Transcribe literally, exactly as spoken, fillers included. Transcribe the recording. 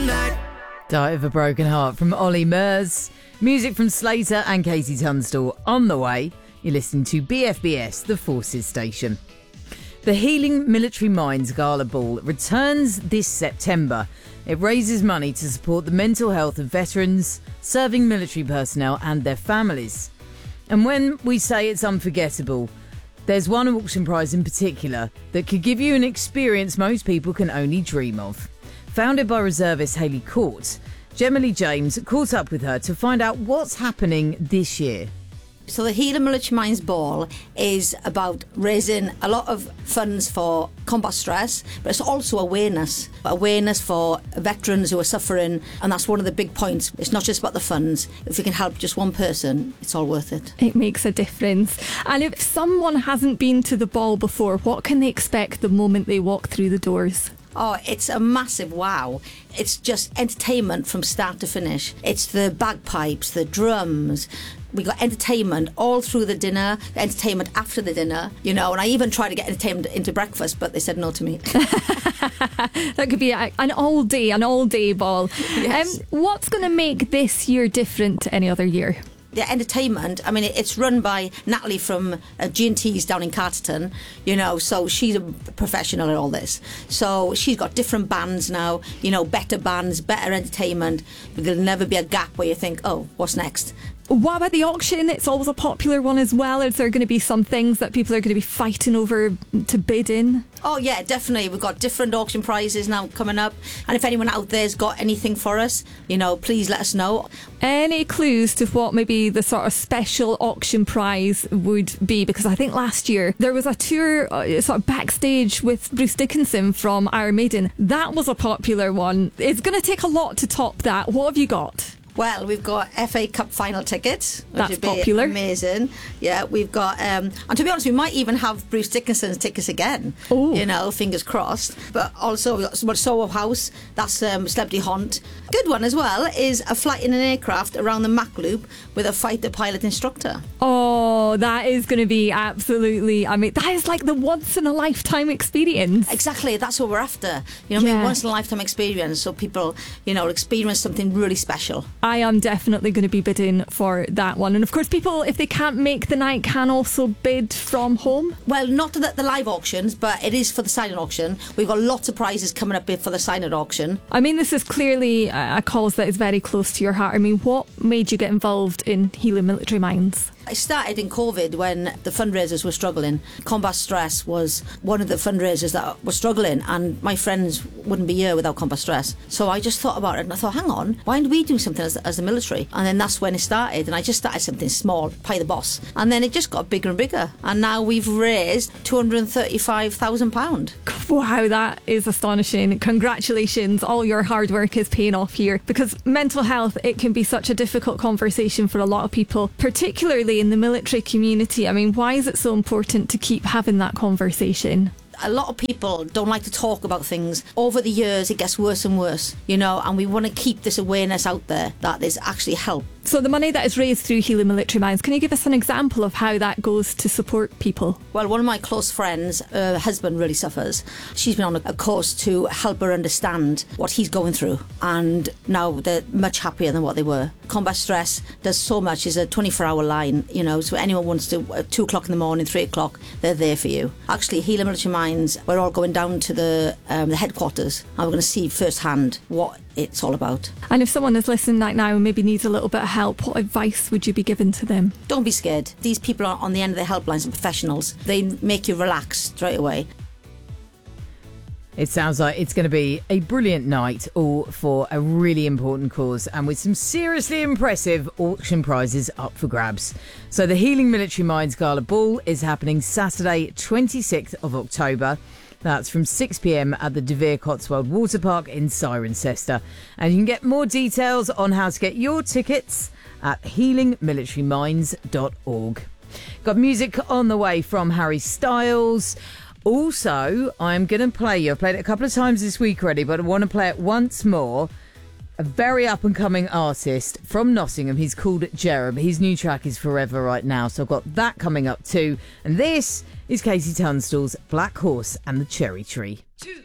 night. Die of a Broken Heart from Ollie Murs. Music from Slater and Katie Tunstall on the way. You're listening to B F B S, the Forces Station. The Healing Military Minds Gala Ball returns this September. It raises money to support the mental health of veterans, serving military personnel and their families. And when we say it's unforgettable, there's one auction prize in particular that could give you an experience most people can only dream of. Founded by reservist Hayley Court, Gemma Lee James caught up with her to find out what's happening this year. So the Healing Military Minds Ball is about raising a lot of funds for combat stress, but it's also awareness. Awareness for veterans who are suffering, and that's one of the big points. It's not just about the funds. If we can help just one person, it's all worth it. It makes a difference. And if someone hasn't been to the ball before, what can they expect the moment they walk through the doors? Oh, it's a massive wow. It's just entertainment from start to finish. It's the bagpipes, the drums. We got entertainment all through the dinner, entertainment after the dinner, you know, and I even tried to get entertainment into breakfast, but they said no to me. That could be a, an all day, an all day ball. Yes. Um, what's going to make this year different to any other year? The entertainment, I mean, it's run by Natalie from uh, G and T's down in Carterton, you know, so she's a professional at all this. So she's got different bands now, you know, better bands, better entertainment. There'll never be a gap where you think, oh, what's next? What about the auction? It's always a popular one as well. Is there going to be some things that people are going to be fighting over to bid in? Oh, yeah, definitely. We've got different auction prizes now coming up. And if anyone out there's got anything for us, you know, please let us know. Any clues to what maybe the sort of special auction prize would be? Because I think last year there was a tour uh, sort of backstage with Bruce Dickinson from Iron Maiden. That was a popular one. It's going to take a lot to top that. What have you got? Well, we've got F A Cup final tickets, which That's would be popular. amazing. Yeah, we've got, um, and to be honest, we might even have Bruce Dickinson's tickets again. Ooh. You know, fingers crossed. But also, we've got Soho House, that's um, Celebrity Haunt. Good one as well is a flight in an aircraft around the Mach Loop with a fighter pilot instructor. Oh, that is going to be absolutely, I mean, that is like the once in a lifetime experience. Exactly, that's what we're after. You know, I Yeah. mean, once in a lifetime experience, so people, you know, experience something really special. I am definitely going to be bidding for that one. And of course, people, if they can't make the night, can also bid from home. Well, not the, the live auctions, but it is for the silent auction. We've got lots of prizes coming up for the silent auction. I mean, this is clearly a cause that is very close to your heart. I mean, what made you get involved in Healing Military Minds? I started in COVID when the fundraisers were struggling. Combat Stress was one of the fundraisers that were struggling, and my friends wouldn't be here without Combat Stress. So I just thought about it and I thought, hang on, why don't we do something as, as the military? And then that's when it started, and I just started something small, Pie the Boss. And then it just got bigger and bigger. And now we've raised two hundred thirty-five thousand pounds. Wow, that is astonishing. Congratulations. All your hard work is paying off here, because mental health, it can be such a difficult conversation for a lot of people, particularly in the military community. I mean, why is it so important to keep having that conversation? A lot of people don't like to talk about things. Over the years, it gets worse and worse, you know, and we want to keep this awareness out there that there's actually help. So the money that is raised through Healing Military Minds, can you give us an example of how that goes to support people? Well, one of my close friends, her husband really suffers. She's been on a course to help her understand what he's going through, and now they're much happier than what they were. Combat Stress does so much. It's a twenty-four hour line, you know, so anyone wants to, at two o'clock in the morning, three o'clock, they're there for you. Actually, Healing Military Minds, we're all going down to the, um, the headquarters, and we're going to see firsthand what it's all about. And if someone is listening right now and maybe needs a little bit of help, what advice would you be giving to them? Don't be scared. These people are on the end of the helplines and professionals. They make you relax straight away. It sounds like it's going to be a brilliant night, all for a really important cause and with some seriously impressive auction prizes up for grabs. So the Healing Military Minds Gala Ball is happening Saturday, twenty-sixth of October. That's from six p m at the De Vere Cotswold Water Park in Cirencester. And you can get more details on how to get your tickets at healing military minds dot org. Got music on the way from Harry Styles. Also, I'm going to play you. I've played it a couple of times this week already, but I want to play it once more. A very up-and-coming artist from Nottingham. He's called Jerem. His new track is Forever right now, so I've got that coming up too. And this is Katie Tunstall's Black Horse and the Cherry Tree. Two.